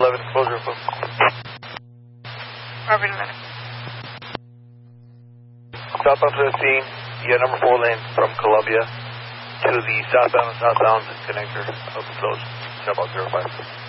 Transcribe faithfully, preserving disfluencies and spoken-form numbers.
eleven, closure info. Robert eleven. Southbound fifteen, yeah, number four lane from Columbia to the southbound and southbound connector of the close. Southbound zero five.